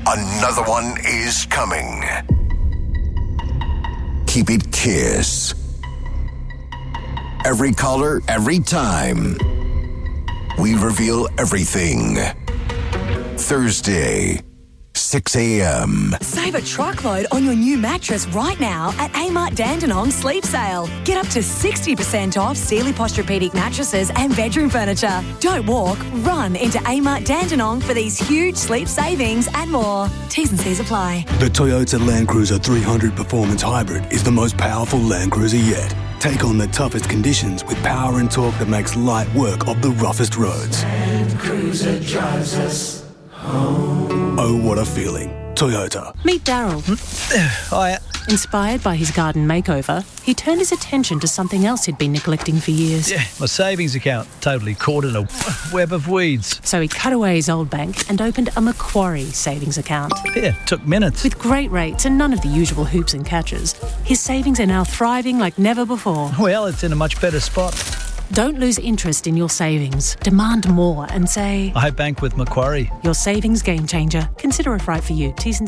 Another one is coming. Keep it Kiss. Every caller, every time. We reveal everything. Thursday, 6 a.m. Save a truckload on your new mattress right now at Amart Dandenong Sleep Sale. Get up to 60% off Sealy Posturepedic mattresses and bedroom furniture. Don't walk, run into Amart Dandenong for these huge sleep savings and more. T's and C's apply. The Toyota Land Cruiser 300 Performance Hybrid is the most powerful Land Cruiser yet. Take on the toughest conditions with power and torque that makes light work of the roughest roads. Land Cruiser drives us home. Oh, what a feeling. Toyota. Meet Daryl. Hiya. Inspired by his garden makeover, he turned his attention to something else he'd been neglecting for years. Yeah, my savings account. Totally caught in a web of weeds. So he cut away his old bank and opened a Macquarie savings account. Yeah, took minutes. With great rates and none of the usual hoops and catches, his savings are now thriving like never before. Well, it's in a much better spot. Don't lose interest in your savings. Demand more and say, I bank with Macquarie. Your savings game changer. Consider if right for you. T's and